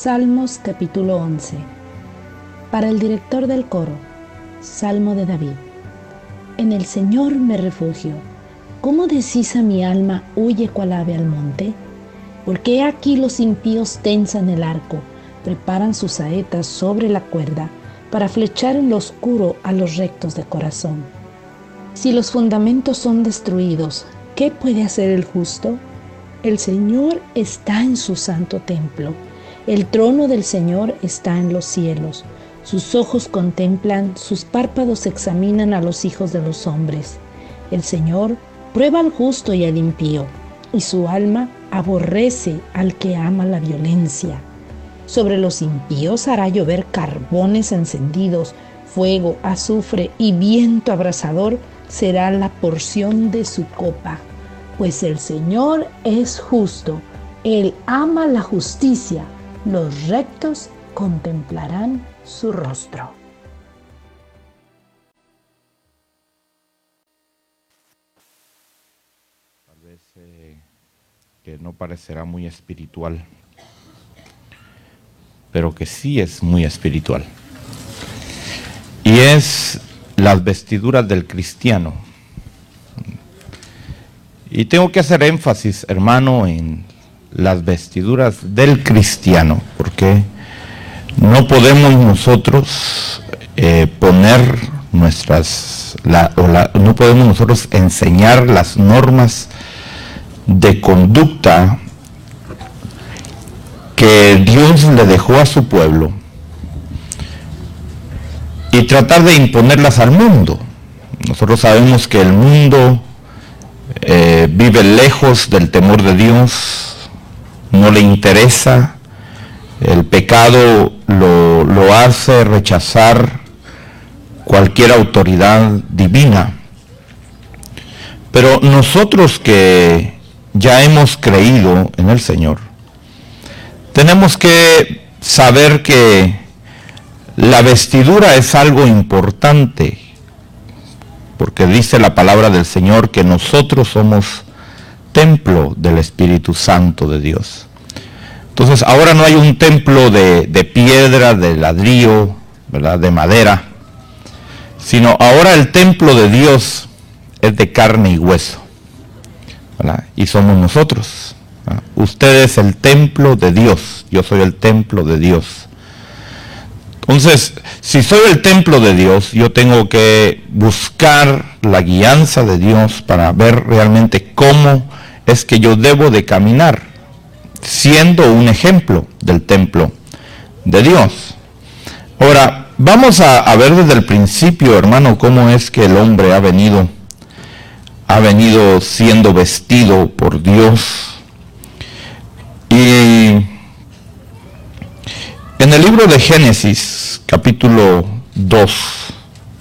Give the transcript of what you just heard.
Salmos capítulo 11. Para el director del coro, Salmo de David. En el Señor me refugio. ¿Cómo decís a mi alma, huye cual ave al monte? Porque he aquí los impíos tensan el arco, preparan sus saetas sobre la cuerda, para flechar en lo oscuro a los rectos de corazón. Si los fundamentos son destruidos, ¿qué puede hacer el justo? El Señor está en su santo templo. El trono del Señor está en los cielos. Sus ojos contemplan, sus párpados examinan a los hijos de los hombres. El Señor prueba al justo y al impío, y su alma aborrece al que ama la violencia. Sobre los impíos hará llover carbones encendidos, fuego, azufre y viento abrasador será la porción de su copa. Pues el Señor es justo, Él ama la justicia, los rectos contemplarán su rostro. Tal vez que no parecerá muy espiritual, pero que sí es muy espiritual. Y es las vestiduras del cristiano. Y tengo que hacer énfasis, hermano, en las vestiduras del cristiano, porque no podemos nosotros no podemos nosotros enseñar las normas de conducta que Dios le dejó a su pueblo y tratar de imponerlas al mundo. Nosotros sabemos que el mundo vive lejos del temor de Dios, no le interesa, el pecado lo hace rechazar cualquier autoridad divina. Pero nosotros que ya hemos creído en el Señor, tenemos que saber que la vestidura es algo importante, porque dice la palabra del Señor que nosotros somos templo del Espíritu Santo de Dios. Entonces ahora no hay un templo de piedra, de ladrillo, ¿verdad?, de madera, sino ahora el templo de Dios es de carne y hueso, ¿verdad? Y somos nosotros, ¿verdad? Usted es el templo de Dios, yo soy el templo de Dios. Entonces, si soy el templo de Dios, yo tengo que buscar la guianza de Dios para ver realmente cómo es que yo debo de caminar, siendo un ejemplo del templo de Dios. Ahora, vamos a ver desde el principio, hermano, cómo es que el hombre ha venido siendo vestido por Dios. Y en el libro de Génesis, capítulo 2,